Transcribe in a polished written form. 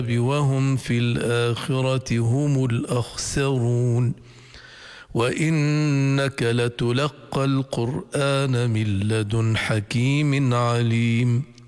وهم في الآخرة هم الأخسرون وإنك لتلقى القرآن من لدن حكيم عليم